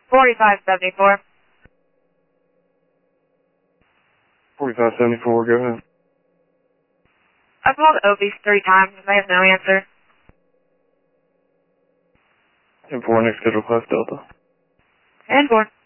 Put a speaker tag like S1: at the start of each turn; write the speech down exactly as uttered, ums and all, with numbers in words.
S1: forty-five seventy-four.
S2: forty-five seventy-four, go ahead.
S1: I've called Opie's three times and they have no answer.
S2: ten four, next schedule class Delta.
S1: ten four.